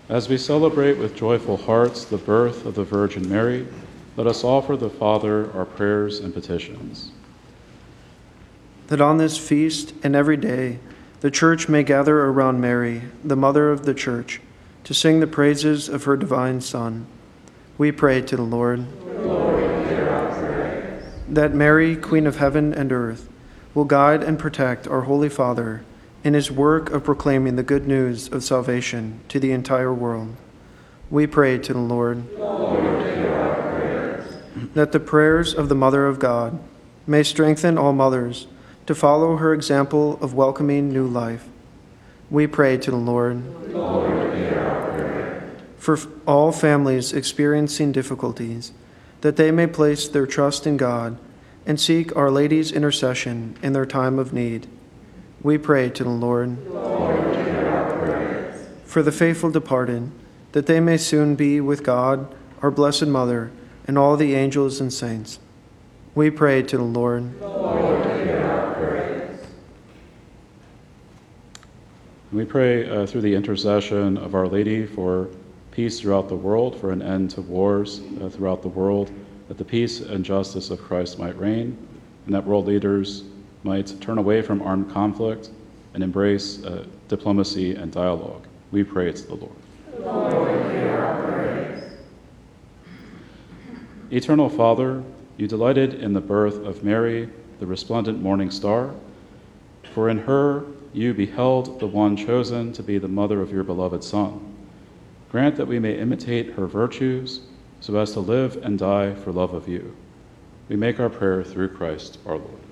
As we celebrate with joyful hearts the birth of the Virgin Mary, let us offer the Father our prayers and petitions. That on this feast and every day, the Church may gather around Mary, the Mother of the Church, to sing the praises of her divine Son. We pray to the Lord. Lord, hear our prayers. That Mary, Queen of heaven and earth, will guide and protect our Holy Father in his work of proclaiming the good news of salvation to the entire world. We pray to the Lord. Lord, hear our prayers. That the prayers of the Mother of God may strengthen all mothers to follow her example of welcoming new life. We pray to the Lord. Lord, hear our prayer. For all families experiencing difficulties, that they may place their trust in God and seek Our Lady's intercession in their time of need. We pray to the Lord. Lord, hear our prayers. For the faithful departed, that they may soon be with God, our Blessed Mother, and all the angels and saints. We pray to the Lord. Lord, hear our prayers. We pray through the intercession of Our Lady for peace throughout the world, for an end to wars throughout the world, that the peace and justice of Christ might reign, and that world leaders might turn away from armed conflict and embrace diplomacy and dialogue. We pray to the Lord. Lord, hear our prayers. Eternal Father, you delighted in the birth of Mary, the resplendent morning star, for in her you beheld the one chosen to be the mother of your beloved Son. Grant that we may imitate her virtues so as to live and die for love of you. We make our prayer through Christ our Lord.